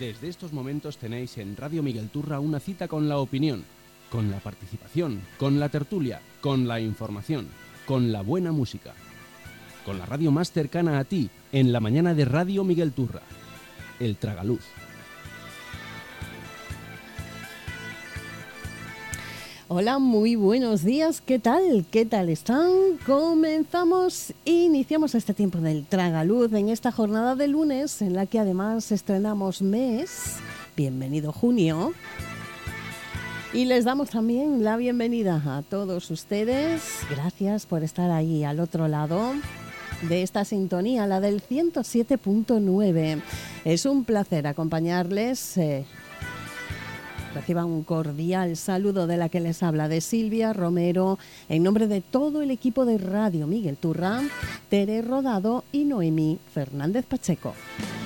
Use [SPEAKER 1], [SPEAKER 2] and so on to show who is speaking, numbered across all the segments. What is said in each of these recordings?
[SPEAKER 1] Desde estos momentos tenéis en Radio Miguel Turra una cita con la opinión, con la participación, con la tertulia, con la información, con la buena música. Con la radio más cercana a ti, en la mañana de Radio Miguel Turra. El Tragaluz.
[SPEAKER 2] Hola, muy buenos días, ¿qué tal? ¿Qué tal están? Iniciamos este tiempo del Tragaluz en esta jornada de lunes, en la que además estrenamos mes. Bienvenido junio. Y les damos también la bienvenida a todos ustedes. Gracias por estar ahí al otro lado de esta sintonía, la del 107.9. Es un placer acompañarles. Reciban un cordial saludo de la que les habla, de Silvia Romero, en nombre de todo el equipo de Radio Miguel Turra, Tere Rodado y Noemí Fernández Pacheco.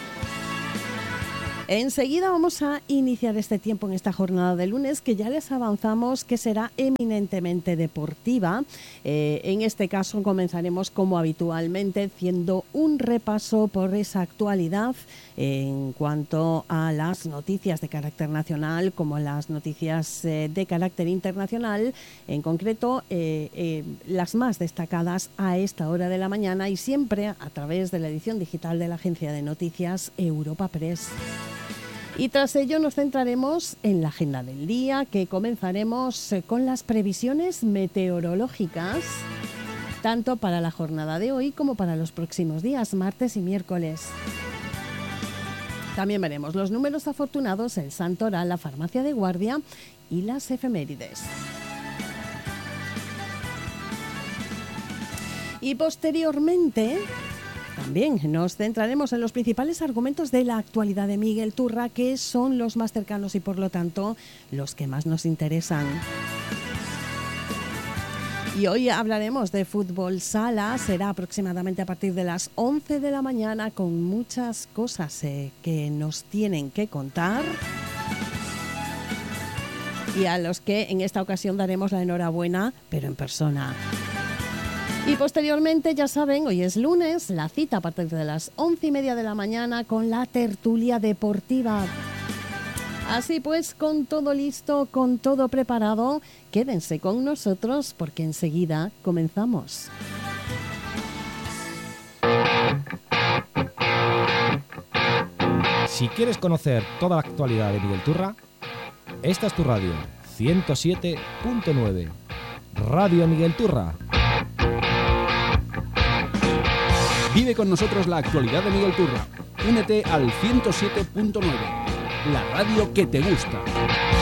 [SPEAKER 2] Enseguida vamos a iniciar este tiempo en esta jornada de lunes, que ya les avanzamos que será eminentemente deportiva. En este caso comenzaremos como habitualmente haciendo un repaso por esa actualidad en cuanto a las noticias de carácter nacional como las noticias de carácter internacional, en concreto las más destacadas a esta hora de la mañana y siempre a través de la edición digital de la agencia de noticias Europa Press. Y tras ello nos centraremos en la agenda del día, que comenzaremos con las previsiones meteorológicas, tanto para la jornada de hoy como para los próximos días, martes y miércoles. También veremos los números afortunados, el santo oral, la farmacia de guardia y las efemérides. Y posteriormente también nos centraremos en los principales argumentos de la actualidad de Miguel Turra, que son los más cercanos y por lo tanto los que más nos interesan. Y hoy hablaremos de fútbol sala, será aproximadamente a partir de las 11 de la mañana, con muchas cosas que nos tienen que contar y a los que en esta ocasión daremos la enhorabuena, pero en persona. Y posteriormente, ya saben, hoy es lunes, la cita a partir de las 11:30 de la mañana con la tertulia deportiva. Así pues, con todo listo, con todo preparado, quédense con nosotros porque enseguida comenzamos.
[SPEAKER 3] Si quieres conocer toda la actualidad de Miguel Turra, esta es tu radio, 107.9, Radio Miguel Turra.
[SPEAKER 1] Vive con nosotros la actualidad de Miguel Turra. Únete al 107.9, la radio que te gusta.